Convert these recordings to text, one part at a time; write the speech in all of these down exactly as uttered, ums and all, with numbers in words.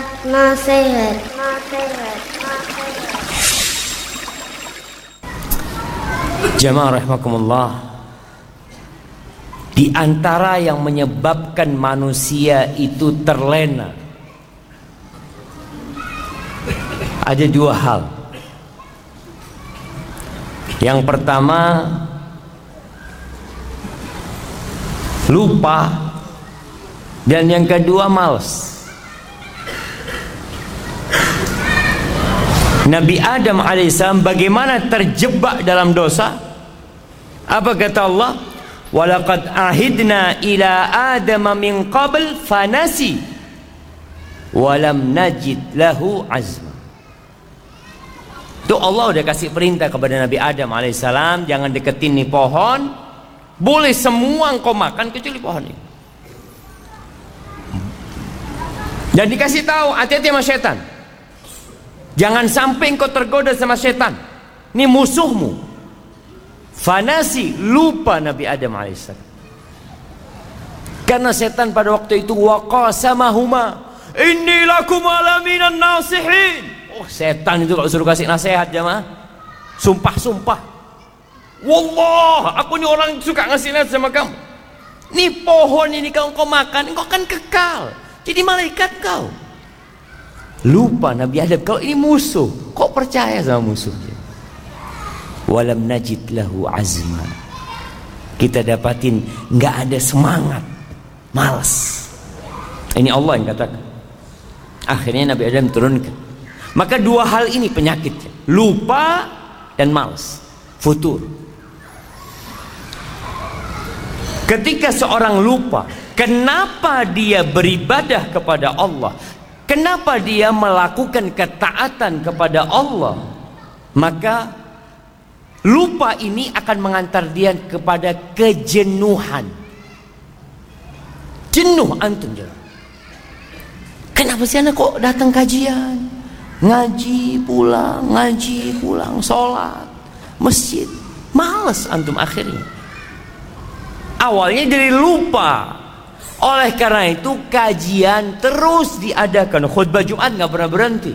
nasihat, nasihat, nasihat. Jamaah rahimakumullah, di antara yang menyebabkan manusia itu terlena ada dua hal. Yang pertama, lupa, dan yang kedua malas. Nabi Adam alaihissalam bagaimana terjebak dalam dosa? Apa kata Allah? Walaqad ahidna ila Adam min qabl fanasi walam najid lahu azma. Itu Allah udah kasih perintah kepada Nabi Adam alaihissalam, jangan deketin nih pohon, boleh semua engkau makan kecuali pohon ini. Dan dikasih tahu hati-hati sama setan, jangan sampai engkau tergoda sama setan, ini musuhmu. Fanasi, lupa Nabi Adam alaihissalam, karena setan pada waktu itu waqasamahuma inni lakum alaminan nasihin. Oh, setan itu kalau suruh kasih nasihat jamaah, sumpah-sumpah, wallah aku ini orang suka ngasih nasihat sama kamu. Nih pohon ini kalau kau makan engkau kan kekal jadi malaikat kau. Lupa Nabi Adam kalau ini musuh, kok percaya sama musuhnya. Walam najid lahu azma, kita dapatin nggak ada semangat, malas. Ini Allah yang katakan. Akhirnya Nabi Adam turunkan. Maka dua hal ini penyakitnya, lupa dan malas, futur. Ketika seorang lupa, kenapa dia beribadah kepada Allah, kenapa dia melakukan ketaatan kepada Allah, maka lupa ini akan mengantar dia kepada kejenuhan. Jenuh antum jalan. Kenapa sih anak kok datang kajian, ngaji pulang, ngaji pulang, sholat, masjid, males antum akhirnya. Awalnya dari lupa. Oleh karena itu kajian terus diadakan, khutbah Jumat nggak pernah berhenti,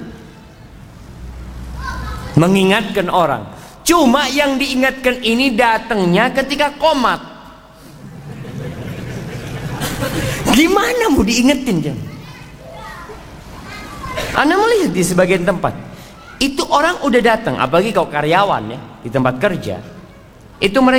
mengingatkan orang. Cuma yang diingatkan ini datangnya ketika komat. Gimana mau diingetin jam? Anda melihat di sebagian tempat itu orang udah datang, apalagi kalau karyawan ya di tempat kerja, itu mereka